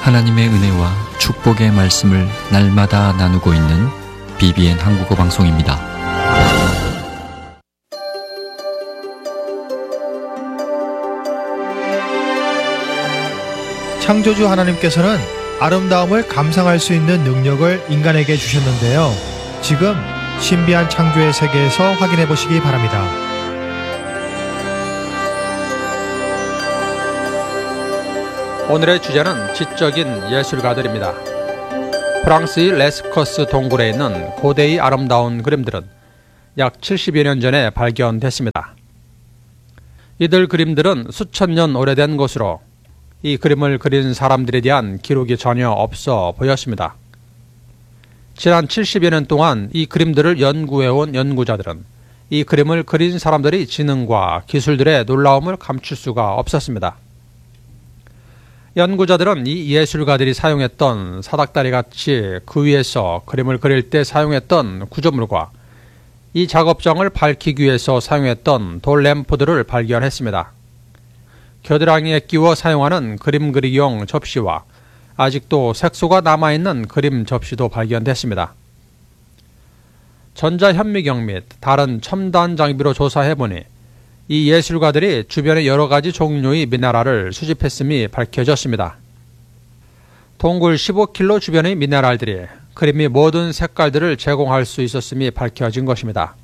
하나님의 은혜와 축복의 말씀을 날마다 나누고 있는 BBN 한국어 방송입니다. 창조주 하나님께서는 아름다움을 감상할 수 있는 능력을 인간에게 주셨는데요. 지금 신비한 창조의 세계에서 확인해 보시기 바랍니다. 오늘의 주제는 지적인 예술가들입니다. 프랑스의 레스커스 동굴에 있는 고대의 아름다운 그림들은 약 70여 년 전에 발견됐습니다. 이들 그림들은 수천 년 오래된 것으로 이 그림을 그린 사람들에 대한 기록이 전혀 없어 보였습니다. 지난 70여 년 동안 이 그림들을 연구해온 연구자들은 이 그림을 그린 사람들의 지능과 기술들의 놀라움을 감출 수가 없었습니다. 연구자들은 이 예술가들이 사용했던 사닥다리같이 그 위에서 그림을 그릴 때 사용했던 구조물과 이 작업장을 밝히기 위해서 사용했던 돌 램프들을 발견했습니다. 겨드랑이에 끼워 사용하는 그림 그리기용 접시와 아직도 색소가 남아있는 그림 접시도 발견됐습니다. 전자현미경 및 다른 첨단 장비로 조사해보니 이 예술가들이 주변의 여러 가지 종류의 미네랄을 수집했음이 밝혀졌습니다. 동굴 15km 주변의 미네랄들이 그림의 모든 색깔들을 제공할 수 있었음이 밝혀진 것입니다.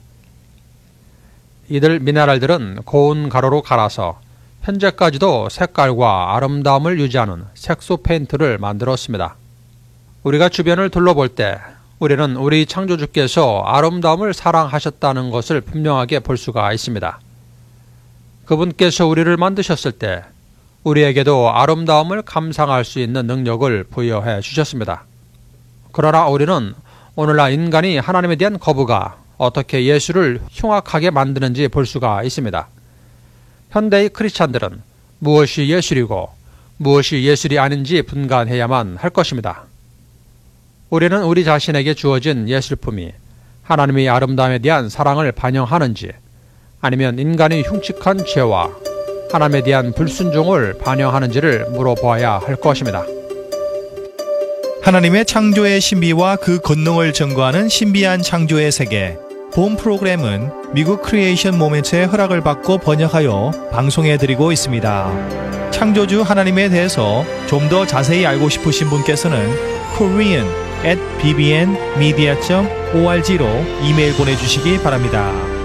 이들 미네랄들은 고운 가루로 갈아서 현재까지도 색깔과 아름다움을 유지하는 색소 페인트를 만들었습니다. 우리가 주변을 둘러볼 때 우리는 우리 창조주께서 아름다움을 사랑하셨다는 것을 분명하게 볼 수가 있습니다. 그분께서 우리를 만드셨을 때 우리에게도 아름다움을 감상할 수 있는 능력을 부여해 주셨습니다. 그러나 우리는 오늘날 인간이 하나님에 대한 거부가 어떻게 예술을 흉악하게 만드는지 볼 수가 있습니다. 현대의 크리스찬들은 무엇이 예술이고 무엇이 예술이 아닌지 분간해야만 할 것입니다. 우리는 우리 자신에게 주어진 예술품이 하나님의 아름다움에 대한 사랑을 반영하는지 아니면 인간의 흉측한 죄와 하나님에 대한 불순종을 반영하는지를 물어보아야 할 것입니다. 하나님의 창조의 신비와 그 권능을 증거하는 신비한 창조의 세계. 본 프로그램은 미국 크리에이션 모멘트의 허락을 받고 번역하여 방송해드리고 있습니다. 창조주 하나님에 대해서 좀 더 자세히 알고 싶으신 분께서는 korean@bbnmedia.org로 이메일 보내주시기 바랍니다.